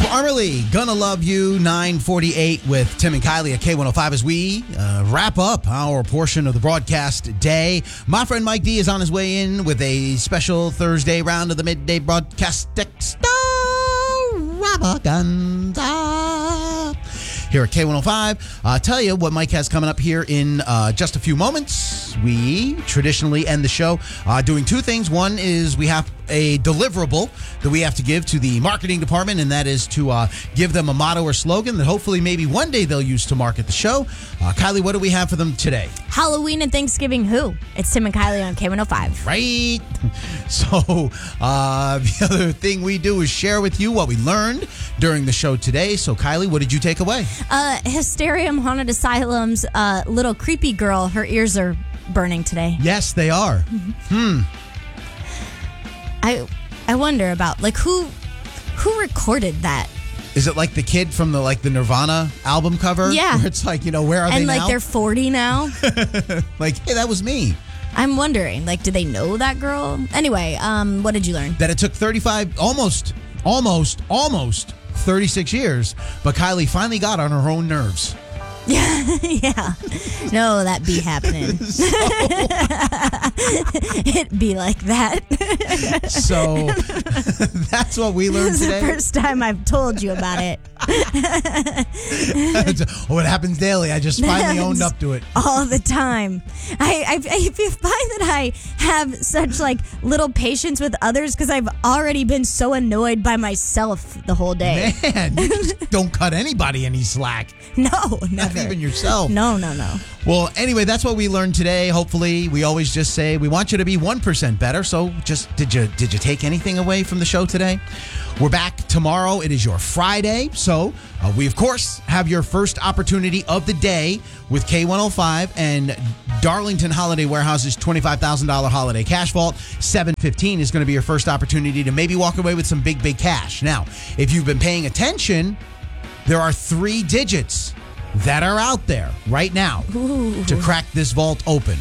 Formerly Gonna Love You, 9:48 with Tim and Kylie at K105 as we wrap up our portion of the broadcast day. My friend Mike D is on his way in with a special Thursday round of the midday broadcast extravaganza here at K105. I'll tell you what Mike has coming up here in just a few moments. We traditionally end the show doing two things. One is we have a deliverable that we have to give to the marketing department, and that is to give them a motto or slogan that hopefully maybe one day they'll use to market the show. Kylie, what do we have for them today? Halloween and Thanksgiving who? It's Tim and Kylie on K105. Right. So the other thing we do is share with you what we learned during the show today. So Kylie, what did you take away? Hysterium Haunted Asylum's little creepy girl, her ears are burning today. Yes, they are. I wonder about who recorded that? Is it like the kid from the Nirvana album cover? Yeah. Where it's like, where are they now? And they're 40 now? Like, hey, that was me. I'm wondering, do they know that girl? Anyway, what did you learn? That it took almost 36 years, but Kylie finally got on her own nerves. Yeah. No, that be happening. It be like that. So that's what we learned today. This is the first time I've told you about it. Oh, it happens daily. I just finally owned up to it. All the time. I find that I have such little patience with others because I've already been so annoyed by myself the whole day. Man, you just don't cut anybody any slack. No, never. Not even yourself. No. Well, anyway, that's what we learned today. Hopefully, we always just say we want you to be 1% better. So just did you take anything away from the show today? We're back tomorrow. It is your Friday. So we, of course, have your first opportunity of the day with K105 and Darlington Holiday Warehouse's $25,000 holiday cash vault. 7:15 is going to be your first opportunity to maybe walk away with some big cash. Now, if you've been paying attention, there are 3 digits that are out there right now to crack this vault open.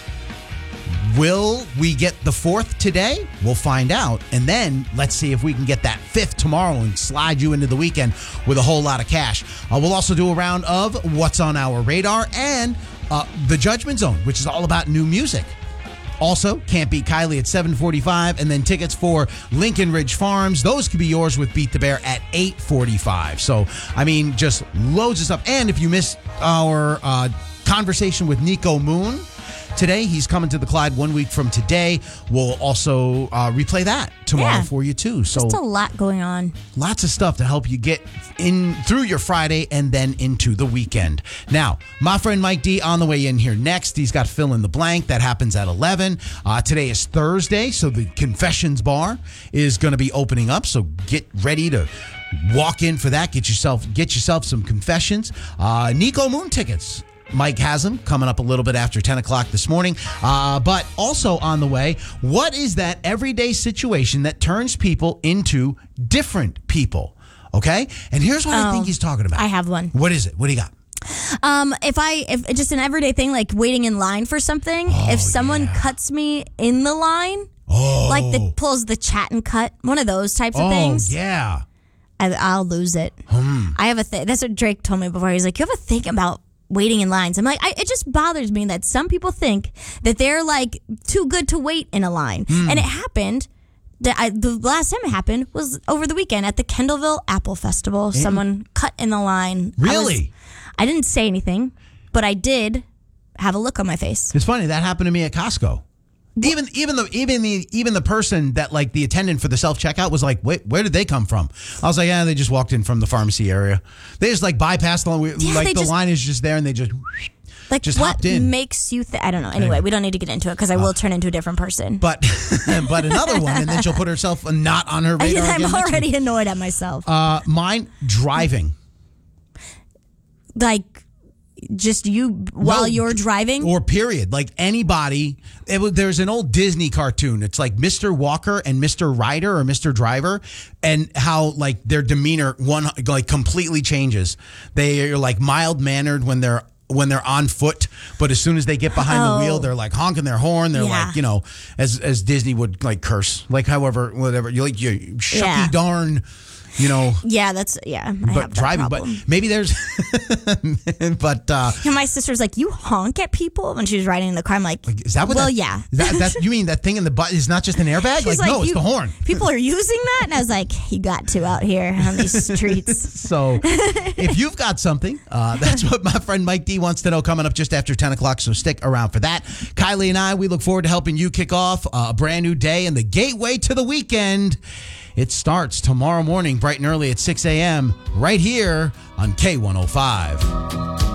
Will we get the 4th today? We'll find out. And then let's see if we can get that 5th tomorrow and slide you into the weekend with a whole lot of cash. We'll also do a round of what's on our radar and the Judgment Zone, which is all about new music. Also, Can't Beat Kylie at 7:45, and then tickets for Lincoln Ridge Farms. Those could be yours with Beat the Bear at 8:45. So, just loads of stuff. And if you missed our conversation with Nico Moon today, he's coming to the Clyde 1 week from today. We'll also replay that tomorrow for you, too. So just a lot going on. Lots of stuff to help you get in through your Friday and then into the weekend. Now, my friend Mike D on the way in here next. He's got Fill in the Blank. That happens at 11. Today is Thursday, so the Confessions Bar is going to be opening up. So get ready to walk in for that. Get yourself some confessions. Nico Moon tickets. Mike has them coming up a little bit after 10 o'clock this morning. But also on the way, what is that everyday situation that turns people into different people? Okay? And here's what I think he's talking about. I have one. What is it? What do you got? If just an everyday thing like waiting in line for something, if someone cuts me in the line, that pulls the chat and cut, one of those types of things. Oh, yeah. I'll lose it. I have a thing. That's what Drake told me before. He's like, you have a thing about waiting in lines. I'm like, it just bothers me that some people think that they're too good to wait in a line. And it happened. The last time it happened was over the weekend at the Kendallville Apple Festival. Someone cut in the line. Really? I didn't say anything, but I did have a look on my face. It's funny that happened to me at Costco. Even the person that the attendant for the self-checkout was like, wait, where did they come from? I was like, they just walked in from the pharmacy area. They just bypassed the line. The line is just there and they just hopped in. What makes you I don't know. Anyway, we don't need to get into it because I will turn into a different person. But another one, and then she'll put herself not on her radar I'm again already annoyed at myself. Mine, driving. Just you while you're driving? Or period. Anybody. There's an old Disney cartoon. It's Mr. Walker and Mr. Rider or Mr. Driver, and how their demeanor completely changes. They are mild-mannered when they're on foot, but as soon as they get behind the wheel, they're honking their horn. They're as Disney would curse. However, whatever. You shucky darn. Yeah, I have that driving. problem. But maybe there's, but My sister's like, you honk at people when she was riding in the car. I'm like, is that what? Well, that, yeah. That you mean that thing in the butt is not just an airbag? She's No, it's the horn. People are using that, and I was like, you got to out here on these streets. So if you've got something, that's what my friend Mike D wants to know coming up just after 10 o'clock. So stick around for that. Kylie and I, we look forward to helping you kick off a brand new day and the gateway to the weekend. It starts tomorrow morning, bright and early at 6 a.m. right here on K105.